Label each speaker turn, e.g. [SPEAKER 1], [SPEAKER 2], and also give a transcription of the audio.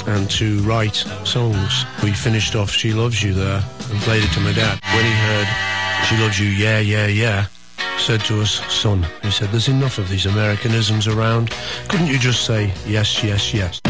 [SPEAKER 1] and to write songs. We finished off She Loves You there and played it to my dad. When he heard She Loves You, yeah, yeah, yeah, said to us, son, he said, there's enough of these Americanisms around. Couldn't you just say yes, yes, yes?